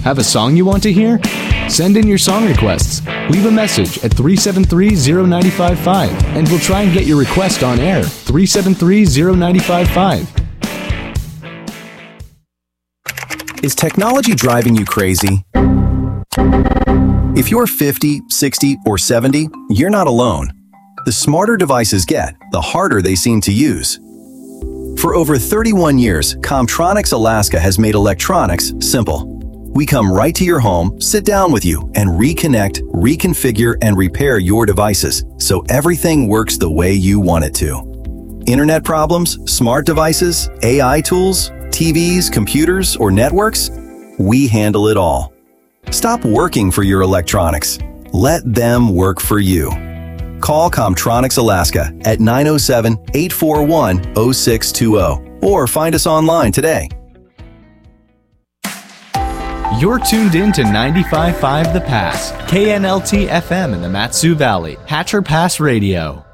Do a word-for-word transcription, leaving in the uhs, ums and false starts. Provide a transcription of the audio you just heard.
Have a song you want to hear? Send in your song requests. Leave a message at three seven three, zero nine five five, and we'll try and get your request on air. three seven three, zero nine five five. Is technology driving you crazy? If you're fifty, sixty, or seventy, you're not alone. The smarter devices get, the harder they seem to use. For over thirty-one years, Comtronics Alaska has made electronics simple. We come right to your home, sit down with you, and reconnect, reconfigure, and repair your devices so everything works the way you want it to. Internet problems, smart devices, A I tools, T Vs, computers, or networks? We handle it all. Stop working for your electronics. Let them work for you. Call Comtronics Alaska at nine oh seven, eight four one, oh six two oh or find us online today. You're tuned in to ninety-five point five The Pass, K N L T F M in the Mat-Su Valley, Hatcher Pass Radio.